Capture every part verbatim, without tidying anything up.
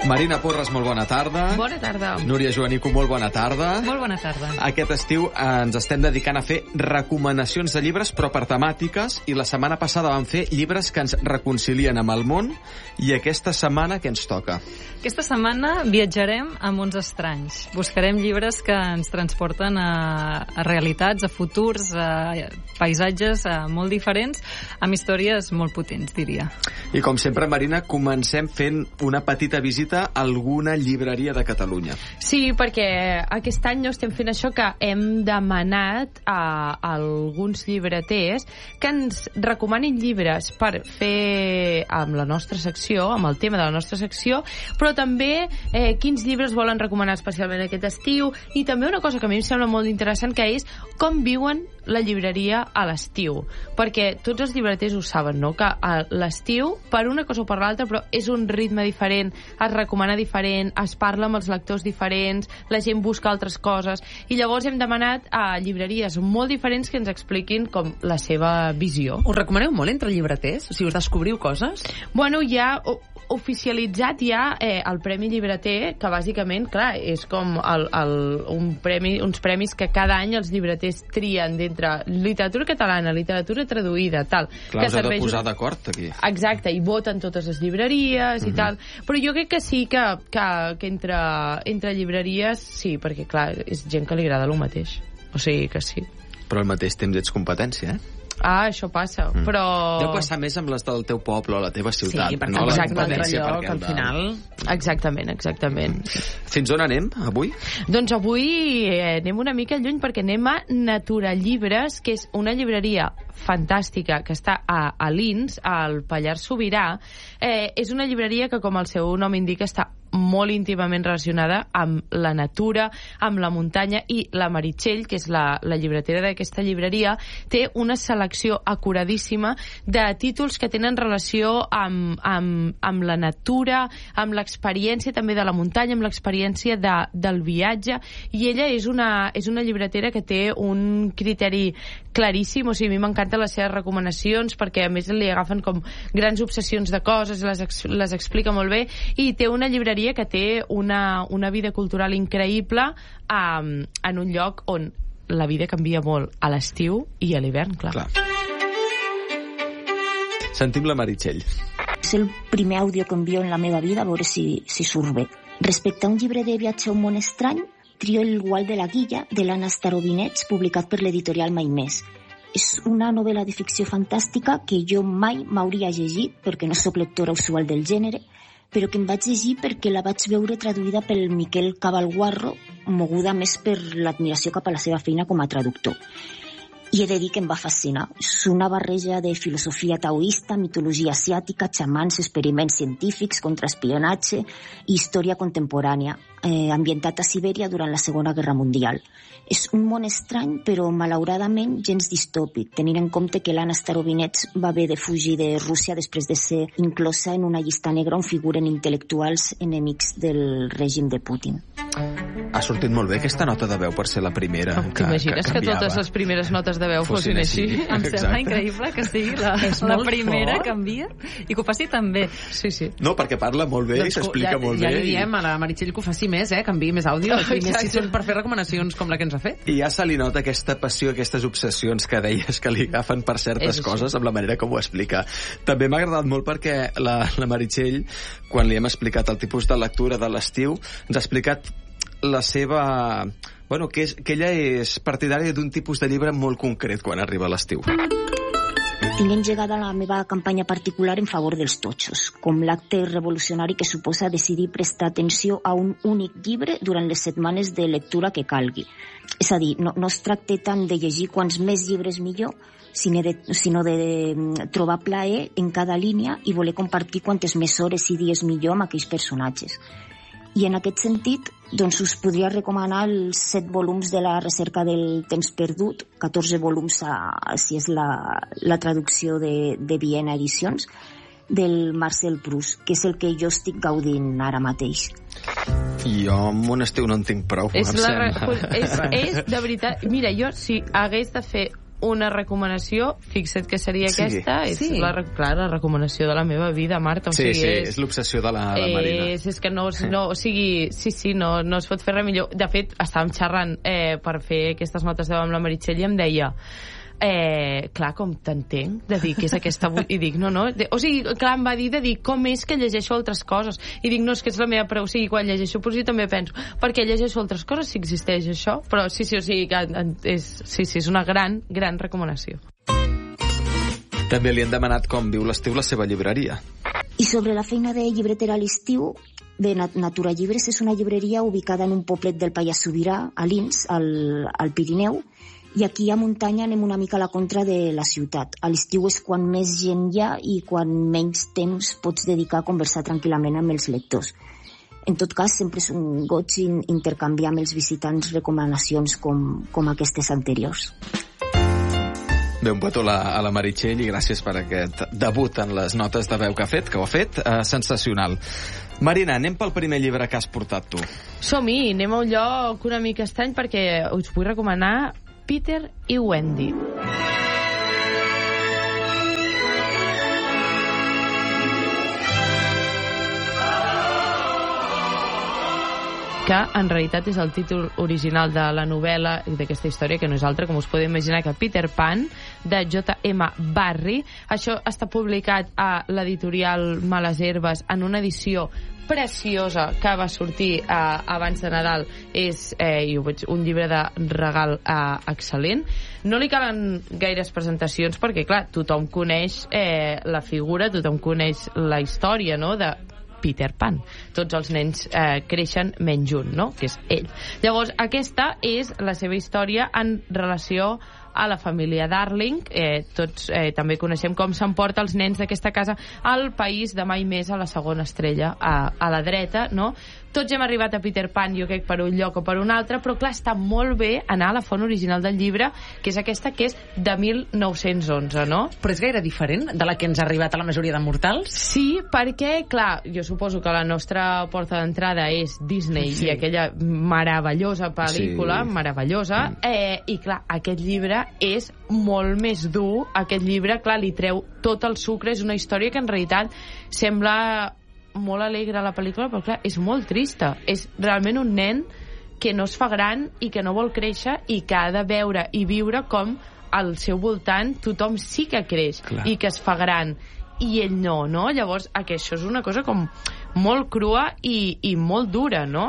Marina Porres, molt bona tarda. Bona tarda. Núria Joanico, molt bona tarda. Molt bona tarda. Aquest estiu ens estem dedicant a fer recomanacions de llibres, però per temàtiques, i la setmana passada vam fer llibres que ens reconcilien amb el món, i aquesta setmana què ens toca? Aquesta setmana viatjarem a mons estranys. Buscarem llibres que ens transporten a, a realitats, a futurs, a paisatges a molt diferents, amb històries molt potents, diria. I com sempre, Marina, comencem fent una petita visita a alguna llibreria de Catalunya. Sí, perquè aquest any no estem fent això, que hem demanat a, a alguns llibreters que ens recomanin llibres per fer amb la nostra secció, amb el tema de la nostra secció, però també eh, quins llibres volen recomanar especialment aquest estiu, i també una cosa que a mi em sembla molt interessant, que és com viuen la llibreria a l'estiu, perquè tots els llibreters ho saben, no? Que a l'estiu, per una cosa o per l'altra, però és un ritme diferent, es recomana diferent, es parla amb els lectors diferents, la gent busca altres coses, i llavors hem demanat a llibreries molt diferents que ens expliquin com la seva visió. Us recomaneu molt entre llibreters? O sigui, us descobriu coses? Bueno, ja oficialitzat ja eh, el Premi Llibreter, que bàsicament, clar, és com el, el, un premi, uns premis que cada any els llibreters trien d'entre literatura catalana, literatura traduïda, tal. Clar, que us heu de posar un... d'acord aquí. Exacte, i voten totes les llibreries i uh-huh. tal. Però jo crec que sí que, que, que entre, entre llibreries, sí, perquè, clar, és gent que li agrada el mateix. O sigui que sí. Però al mateix temps ets competència, eh? Ah, això passa, mm. però... Deu passar més amb les del teu poble o la teva ciutat. Sí, perquè no? exacte, la competència, lloc, perquè al final... Exactament, exactament. Fins on anem, avui? Doncs avui eh, anem una mica lluny, perquè anem a Naturallibres, que és una llibreria fantàstica que està a, a Lins, al Pallars Sobirà. Eh, és una llibreria que, com el seu nom indica, està molt íntimament relacionada amb la natura, amb la muntanya, i la Meritxell, que és la, la llibretera d'aquesta llibreria, té una selecció acuradíssima de títols que tenen relació amb, amb, amb la natura, amb l'experiència també de la muntanya, amb l'experiència de, del viatge, i ella és una, és una llibretera que té un criteri claríssim. O sigui, a mi m'encanten les seves recomanacions, perquè a més li agafen com grans obsessions de coses, les, ex, les explica molt bé, i té una llibreria que té una, una vida cultural increïble um, en un lloc on la vida canvia molt a l'estiu i a l'hivern, clar. clar. Sentim la Meritxell. És el primer àudio que envio en la meva vida, a veure si, si surt bé. Respecte a un llibre de viatge a un món estrany, trio El Gual de la Guilla, de l'Anna Starobinets, publicat per l'editorial Mai Més. És una novel·la de ficció fantàstica que jo mai m'hauria llegit, perquè no soc lectora usual del gènere, però que em vaig llegir perquè la vaig veure traduïda pel Miquel Cabalguarro, moguda més per l'admiració cap a la seva feina com a traductor. I he de dir que em va fascinar. És una barreja de filosofia taoista, mitologia asiàtica, xamans, experiments científics, contraespionatge i història contemporània, eh, ambientat a Sibèria durant la Segona Guerra Mundial. És un món estrany, però malauradament gens distòpic, tenint en compte que l'Anna Starobinets va haver de fugir de Rússia després de ser inclosa en una llista negra on figuren intel·lectuals enemics del règim de Putin. Ha sortit molt bé aquesta nota de veu per ser la primera que, T'imagines que, que, que totes les primeres notes de veu fossin, fossin així? així? Em sembla increïble que sigui la, la primera que envia i que ho faci tan bé. Sí, sí. No, perquè parla molt bé, doncs, s'explica ja, molt ja bé. Ja li diem a la Meritxell que ho faci més, eh, que enviï més àudio, i més si són per fer recomanacions com la que ens ha fet. I ja se li nota aquesta passió, aquestes obsessions que deies que li agafen per certes coses, amb la manera com ho explica. També m'ha agradat molt perquè la, la Meritxell, quan li hem explicat el tipus de lectura de l'estiu, ens ha explicat la seva... Bueno, que, és, que ella és partidària d'un tipus de llibre molt concret quan arriba a l'estiu. Tinc engegada la meva campanya particular en favor dels totxos, com l'acte revolucionari que suposa decidir prestar atenció a un únic llibre durant les setmanes de lectura que calgui. És a dir, no, no es tracta tant de llegir quants més llibres millor, sinó de, sinó de trobar plaer en cada línia i voler compartir quantes més hores i dies millor amb aquells personatges. I en aquest sentit, doncs us podria recomanar els set volums de la recerca del temps perdut, catorze volums a, si és la, la traducció de, de Viena Edicions, del Marcel Proust, que és el que jo estic gaudint ara mateix. Jo amb un estiu no en tinc prou, és em la, sembla. és, és de veritat, mira, jo si hagués de fer una recomanació, fixa't que seria Sí. aquesta, és Sí. la, re- clar, la recomanació de la meva vida, Marta. O Sí, sigui, sí, és, és l'obsessió de la, la Marina. és, és que no, no, o sigui, sí, sí, no, no es pot fer res millor. De fet, estàvem xerrant eh, per fer aquestes notes de veu amb la Meritxell i em deia eh, clar, com t'entenc de dir que és aquesta... I dic, no, no de, o sigui, clar, em va dir de dir com és que llegeixo altres coses i dic, no, és que és la meva preu, o sigui, quan llegeixo poesia també penso, per què llegeixo altres coses si existeix això? Però sí, sí, o sigui que és, sí, sí, és una gran, gran recomanació. També li han demanat com viu l'estiu la seva llibreria. I sobre la feina de llibreter a l'estiu, bé, Natura Llibres és una llibreria ubicada en un poblet del Pallars Sobirà, a Lins, al, al Pirineu, i aquí a muntanya anem una mica a la contra de la ciutat. A l'estiu és quan més gent hi ha i quan menys temps pots dedicar a conversar tranquil·lament amb els lectors. En tot cas, sempre és un goig intercanviar amb els visitants recomanacions com, com aquestes anteriors. Bé, un petó a la, a la Meritxell i gràcies per aquest debut en les notes de veu que ha fet, que ho ha fet, eh, sensacional. Marina, anem pel primer llibre que has portat tu. Som-hi, anem a un lloc una mica estrany perquè us vull recomanar Peter i Wendy. Que en realitat és el títol original de la novel·la i d'aquesta història, que no és altra, com us podeu imaginar, que Peter Pan, de J M Barrie. Això està publicat a l'editorial Males Herbes en una edició preciosa que va sortir eh, abans de Nadal. És eh, jo veig, un llibre de regal eh, excel·lent. No li calen gaires presentacions perquè, clar, tothom coneix eh, la figura, tothom coneix la història, no?, de Peter Pan. Tots els nens eh, creixen menys un, no?, que és ell. Llavors, aquesta és la seva història en relació a la família Darling. Eh, tots eh, també coneixem com s'emporta els nens d'aquesta casa al país de mai més a la segona estrella, a, a la dreta, no? Tots hem arribat a Peter Pan, jo crec, per un lloc o per un altre, però clar, està molt bé anar a la font original del llibre, que és aquesta, que és de mil nou-cents onze, no? Però és gaire diferent de la que ens ha arribat a la majoria de mortals? Sí, perquè, clar, jo suposo que la nostra porta d'entrada és Disney, sí, i aquella meravellosa pel·lícula, sí, meravellosa, mm. eh, i clar, aquest llibre és molt més dur. Aquest llibre, clar, li treu tot el sucre. És una història que en realitat sembla molt alegre a la pel·lícula, però clar, és molt trista. És realment un nen que no es fa gran i que no vol créixer i que ha de veure i viure com al seu voltant tothom sí que creix, clar, i que es fa gran i ell no, no? Llavors, això és una cosa com molt crua i, i molt dura, no?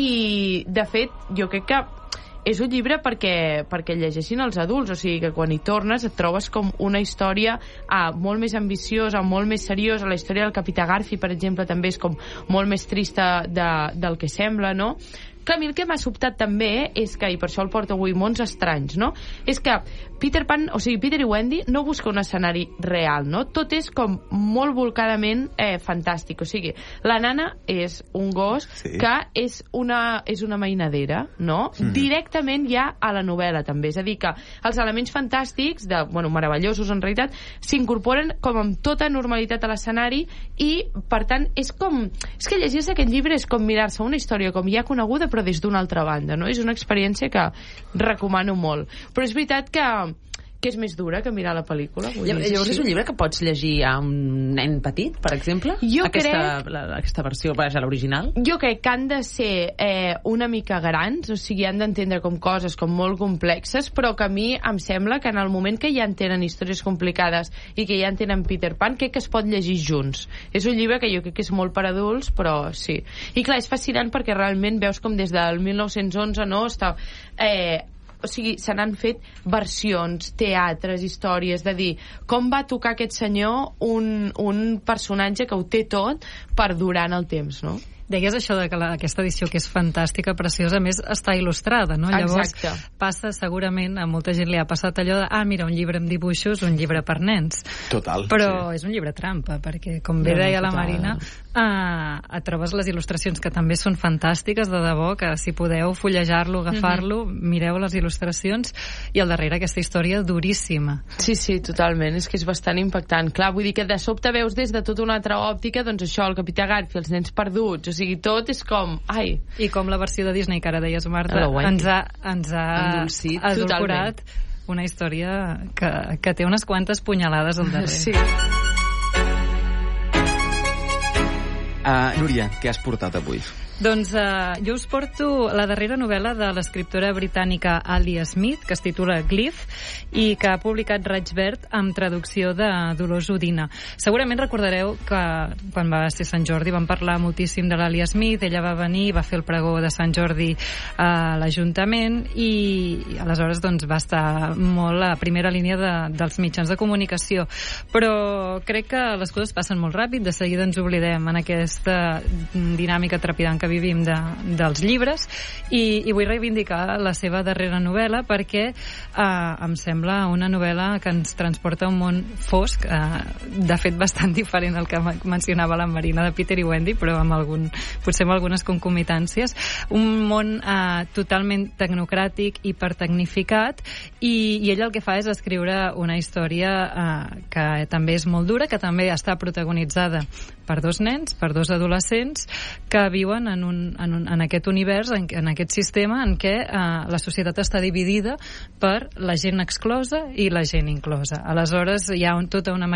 I, de fet, jo crec que és un llibre perquè, perquè llegeixin els adults, o sigui que quan hi tornes et trobes com una història ah, molt més ambiciosa, molt més seriosa. La història del Capità Garfi, per exemple, també és com molt més trista de, del que sembla, no? Clar, a mi el que m'ha sobtat també és que, i per això el porto avui, Mons estranys, no? És que Peter Pan, o sigui, Peter i Wendy no busca un escenari real, no? Tot és com molt volcadament eh, fantàstic. O sigui, la nana és un gos, sí, que és una, és una mainadera, no? Mm. Directament ja a la novel·la, també. És a dir, que els elements fantàstics, de, bueno, meravellosos en realitat, s'incorporen com amb tota normalitat a l'escenari i, per tant, és com... És que llegir-se aquest llibre és com mirar-se una història com ja coneguda, però des d'una altra banda, no? És una experiència que recomano molt. Però és veritat que que és més dura que mirar la pel·lícula. Vull Llavors, dir, llavors és un llibre que pots llegir a un nen petit, per exemple? Jo aquesta, crec... la, aquesta versió, vaja, l'original? Jo crec que han de ser eh, una mica grans, o sigui, han d'entendre com coses com molt complexes, però que a mi em sembla que en el moment que ja entenen històries complicades i que ja entenen Peter Pan, crec que es pot llegir junts. És un llibre que jo crec que és molt per adults, però sí. I clar, és fascinant perquè realment veus com des del mil nou-cents onze, no?, està... Eh, o sigui, se n'han fet versions, teatres, històries, de dir com va tocar aquest senyor un, un personatge que ho té tot per durar en el temps, no? Deies això de que la, aquesta edició, que és fantàstica, preciosa, a més està il·lustrada, no? Llavors, exacte, passa segurament, a molta gent li ha passat allò de, ah, mira, un llibre amb dibuixos, un llibre per nens. Total. Però sí, és un llibre trampa, perquè, com bé no, deia no, la Marina, eh, et trobes les il·lustracions que també són fantàstiques, de debò, que si podeu fullejar-lo, agafar-lo, mm-hmm, mireu les il·lustracions, i al darrere aquesta història duríssima. Sí, sí, totalment, és que és bastant impactant. Clar, vull dir que de sobte veus des de tota una altra òptica, doncs això, el Capità Garfi, els nens perduts, o sigui, tot és com... Ai. I com la versió de Disney, que ara deies, Marta, ens ha, ens ha endolcit, edulcorat una història que, que té unes quantes punyalades al darrere. Sí. Uh, Núria, què has portat avui? Doncs uh, jo us porto la darrera novel·la de l'escriptora britànica Alia Smith, que es titula Glyph, i que ha publicat Raig Verd amb traducció de Dolors Udina. Segurament recordareu que quan va ser Sant Jordi vam parlar moltíssim de l'Alia Smith, ella va venir, va fer el pregó de Sant Jordi a l'Ajuntament i aleshores doncs, va estar molt a primera línia de, dels mitjans de comunicació. Però crec que les coses passen molt ràpid, de seguida ens oblidem en aquesta dinàmica trepidant que vivim de, dels llibres i, i vull reivindicar la seva darrera novel·la perquè eh, em sembla una novel·la que ens transporta a un món fosc, eh, de fet bastant diferent al que mencionava la Marina de Peter i Wendy, però amb algun, potser amb algunes concomitàncies, un món eh, totalment tecnocràtic, hipertecnificat i, i ella el que fa és escriure una història eh, que també és molt dura, que també està protagonitzada per dos nens, per dos adolescents que viuen en, un, en, un, en aquest univers, en, en aquest sistema en què eh, la societat està dividida per la gent exclosa i la gent inclosa. Aleshores hi ha un, tota una